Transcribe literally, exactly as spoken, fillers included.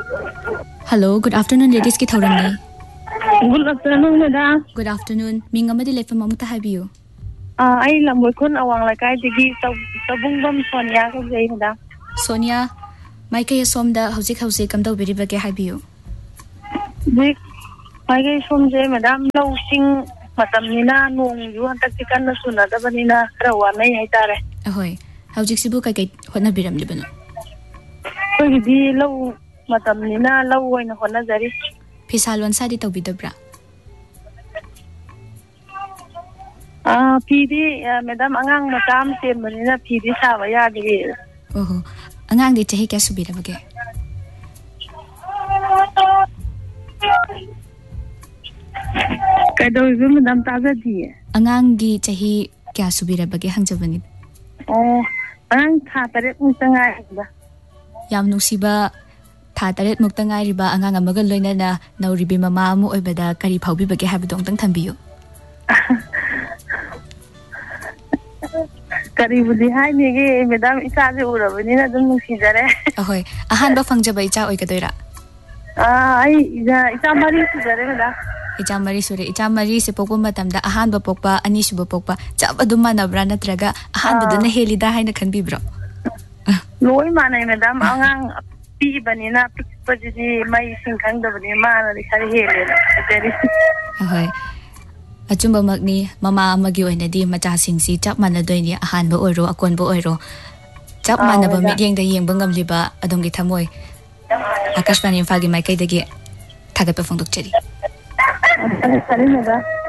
Hello, good afternoon, ladies ki thauramni. Good afternoon, madam. Good afternoon. Ming amadi lefam amuta habiyo. Ah, ai lamoi kun awang lakai digi tabungbam Sonia ko jai madam. Sonia, mai kay somda hauzik hauzik kam daw biri bage habiyo. Dik mai kay som jai madam lau sing matam nina nung yu hantak tikan na suna da banina rawa nai hai tare. Ahoy, hauzik sibu kay kay hotna biram libano. Ko di lau matam nina lau wai na hona jari. Pisalwan sa di taw bidabra. Ah, pidi madam angang matam ten manina pidi sawa ya di. Oho, angang di chahi kya subira bage. Kadaw ibu madam taza di. Angang gi chahi kya subira bage hangjabani. Oh, angang tha tare mutanga ba. Yam nusiba tha taret mukta ngairiba angang amaga loinana nauribi mama amu oibada kari phaubi bage habidong tang thambiyo. Kari budi hai ni ge madam isa je urabani na dum nusi jare. Ahoy, ahan ba fangjaba icha oi kadoira. Ah, ai ija isa mari su jare madam. Icha mari sure icha mari se pokpa matamda ahan ba pokpa ani suba pokpa chab aduma na bra natraga ahan ba duna helida haina khanbibro. Loi manai madam angang pi banina pikpajidi mai singkhang da bani ma na khari hele teri. Ahoy. Achumba magni mama amagi oina di macha singsi chap manadoini ahan ba oiro akon ba oiro chap manaba midyeng da yeng bangam liba adongi thamoi Akashvani Imphal gi maikai dagi thagat pa phongdok chari. Sorry, madam.